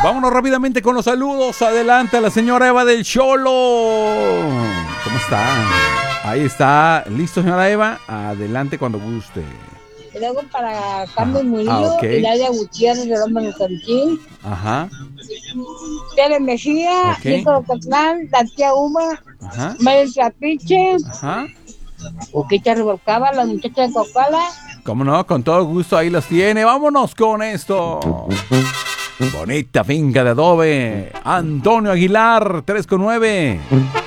Vámonos rápidamente con los saludos. Adelante a la señora Eva del Cholo. ¿Cómo está? Ahí está. ¿Listo, señora Eva? Adelante cuando guste. Y luego para Carmen Murillo, okay. Hilaria Gutiérrez de Roma Nusantín. Ajá. Tere Mejía, Okay. Nico Cotlán, la tía Uma, María Trapiche. Ajá. Oquita Revolcaba, la muchacha de Cocala. Cómo no, con todo gusto ahí los tiene. Vámonos con esto. Bonita finca de adobe. Antonio Aguilar, 3 con 9.